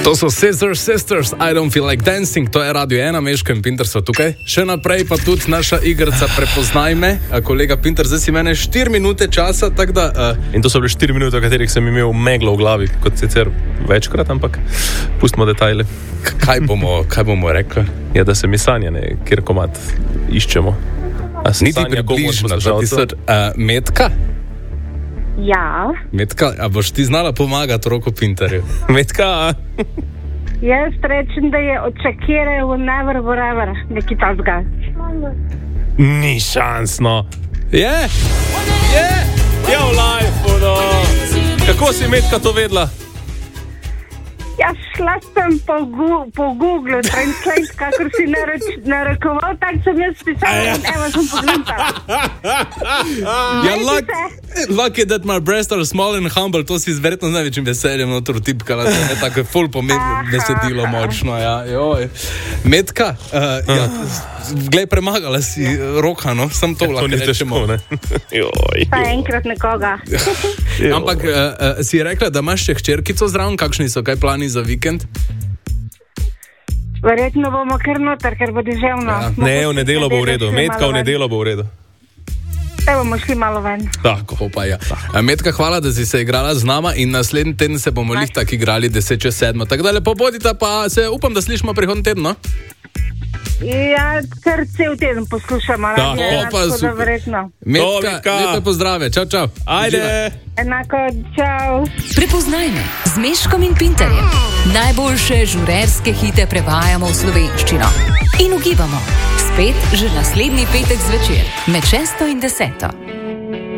To so Scissor Sisters, I don't feel like dancing, to je Radio 1, Meško in Pinter so tukaj. Še naprej pa tudi naša igrica Prepoznaj me, kolega Pinter, zdaj si mene 4 minute časa, tako da... In to so bile 4 minute, v katerih sem imel meglo v glavi, kot sicer večkrat, ampak pustimo detajle. Kaj bomo rekli? Ja, da se mi sanjane, kjer komad iščemo. Niti približno, Metka? Ja. Metka, a boš ti znala pomagati Roku Pinterju? Metka? Jaz rečem, da je očakiraj v never forever, neki tazga. Ni šansno. Je v life, no. Kako si Metka to vedela? Ja, šla sem po Google Translate, kakor si narekoval, tako sem jaz pisala in evo sem pogledala. Ja, lucky that my breasts are small and humble, to si verjetno z največjim veseljem notor tipkala, to je tako ful pomembno besedilo močno, ja. Joj. Metka, ja, glej, premagala si Roka, no, sam to lahko rečemo. Pa enkrat nekoga. Ampak si rekla, da imaš še hčerkico zraven, kakšni so, kaj plani za vikend? Verjetno bomo kar noter, ker bo deževno. Ja. Ne, v nedelo bo v redu. Metka, v nedelo bo v redu. Te bomo šli malo ven. Tako pa ja. Metka, hvala, da si se igrala z nama in naslednji teden se bomo lih tak igrali 10:07. Tako da lepo bodite, pa se upam, da slišimo prihodnji teden, no? Ja, kar cel teden poslušamo. Pa super. Metka, lepe pozdrave. Čau, čau. Ajde. Enako, čau. Prepoznaj me z Meškom in Pinterjem. Najboljše žurerske hite prevajamo v slovenščino. In ugibamo. Spet že naslednji petek zvečer med 6 in 10.